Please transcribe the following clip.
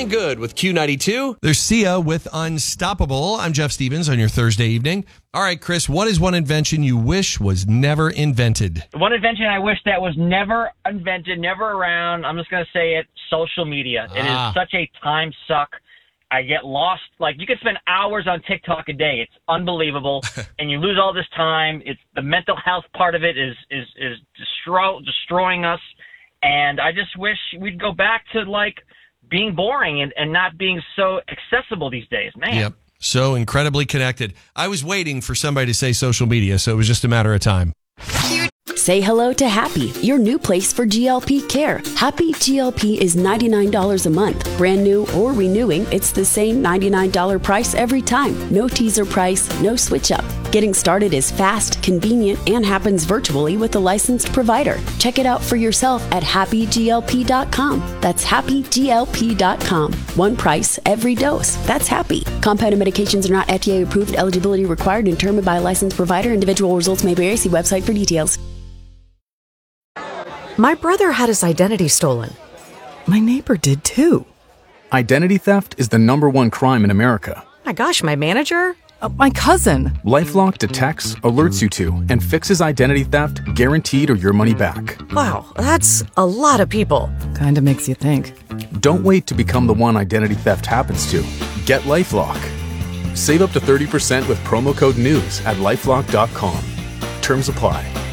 Feeling good with Q92. There's Sia with Unstoppable. I'm Jeff Stevens on your Thursday evening. All right, Chris, what is one invention you wish was never invented? One invention I wish that was never invented, never around. I'm just going to say it, social media. It is such a time suck. I get lost. Like, you could spend hours on TikTok a day. It's unbelievable. And you lose all this time. It's the mental health part of it is destroying us. And I just wish we'd go back to, like, being boring and not being so accessible these days. Man. Yep. So incredibly connected. I was waiting for somebody to say social media, so it was just a matter of time. Say hello to Happy, your new place for GLP care. Happy GLP is $99 a month. Brand new or renewing, it's the same $99 price every time. No teaser price, no switch up. Getting started is fast, convenient, and happens virtually with a licensed provider. Check it out for yourself at happyglp.com. That's happyglp.com. One price, every dose. That's Happy. Compounded medications are not FDA approved. Eligibility required and determined by a licensed provider. Individual results may vary. See website for details. My brother had his identity stolen. My neighbor did too. Identity theft is the #1 crime in America. My gosh, my manager? My cousin. LifeLock detects, alerts you to, and fixes identity theft guaranteed or your money back. Wow, that's a lot of people. Kinda makes you think. Don't wait to become the one identity theft happens to. Get LifeLock. Save up to 30% with promo code NEWS at LifeLock.com. Terms apply.